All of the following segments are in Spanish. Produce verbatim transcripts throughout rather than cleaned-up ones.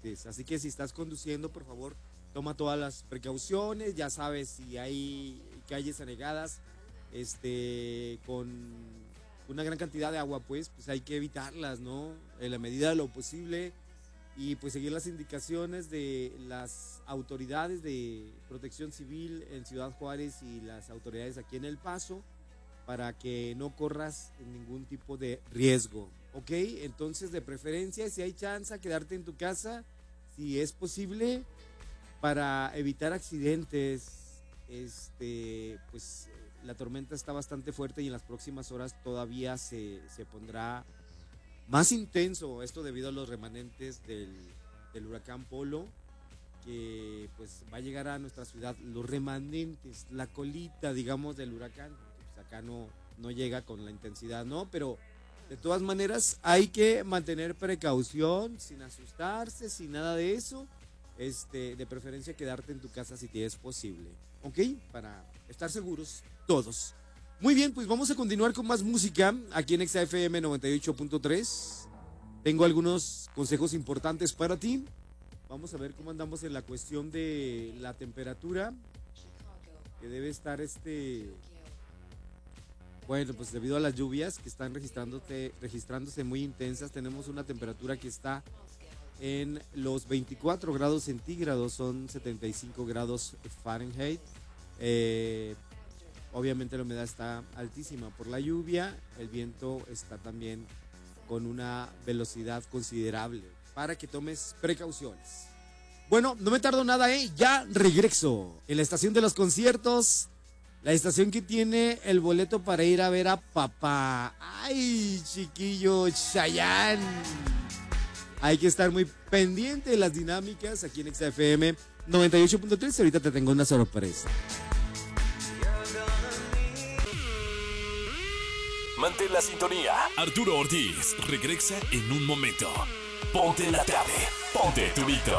accidentes. Así que si estás conduciendo, por favor, toma todas las precauciones. Ya sabes, si hay calles anegadas, este, con una gran cantidad de agua, pues, pues hay que evitarlas, ¿no? En la medida de lo posible. Y pues seguir las indicaciones de las autoridades de protección civil en Ciudad Juárez y las autoridades aquí en El Paso, para que no corras ningún tipo de riesgo, ¿ok? Entonces, de preferencia, si hay chance, quedarte en tu casa, si es posible, para evitar accidentes. Este, pues la tormenta está bastante fuerte y en las próximas horas todavía se, se pondrá más intenso, esto debido a los remanentes del, del huracán Polo, que pues va a llegar a nuestra ciudad, los remanentes, la colita, digamos, del huracán. Pues acá no, no llega con la intensidad, ¿no? Pero de todas maneras hay que mantener precaución, sin asustarse, sin nada de eso. Este, de preferencia quedarte en tu casa si te es posible, ¿ok? Para estar seguros todos. Muy bien, pues vamos a continuar con más música aquí en Exa F M noventa y ocho punto tres. Tengo algunos consejos importantes para ti. Vamos a ver cómo andamos en la cuestión de la temperatura, que debe estar este... Bueno, pues debido a las lluvias que están registrándose, registrándose muy intensas, tenemos una temperatura que está en los veinticuatro grados centígrados, son setenta y cinco grados Fahrenheit. Eh... Obviamente la humedad está altísima por la lluvia, el viento está también con una velocidad considerable, para que tomes precauciones. Bueno, no me tardo nada, ¿eh? Ya regreso en la estación de los conciertos, la estación que tiene el boleto para ir a ver a papá. ¡Ay, chiquillo Chayanne! Hay que estar muy pendiente de las dinámicas aquí en Exa F M noventa y ocho punto tres. Ahorita te tengo una sorpresa. Mantén la sintonía. Arturo Ortiz regresa en un momento. Ponte la tarde. Ponte tu Vito.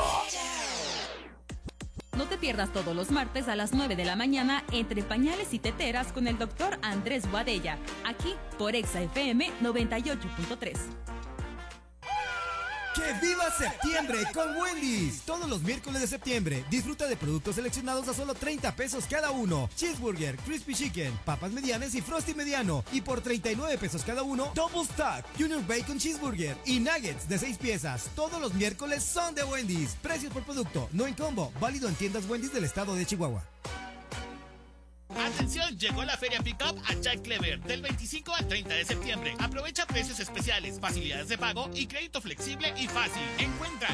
No te pierdas todos los martes a las nueve de la mañana entre pañales y teteras con el doctor Andrés Boadella, aquí por Exa F M noventa y ocho punto tres. ¡Que viva septiembre con Wendy's! Todos los miércoles de septiembre disfruta de productos seleccionados a solo treinta pesos cada uno. Cheeseburger, Crispy Chicken, papas medianas y Frosty mediano. Y por treinta y nueve pesos cada uno, Double Stack, Junior Bacon Cheeseburger y Nuggets de seis piezas. Todos los miércoles son de Wendy's. Precios por producto, no en combo. Válido en tiendas Wendy's del estado de Chihuahua. Atención, llegó la Feria Pickup a Jack Clever del veinticinco al treinta de septiembre. Aprovecha precios especiales, facilidades de pago y crédito flexible y fácil. Encuentra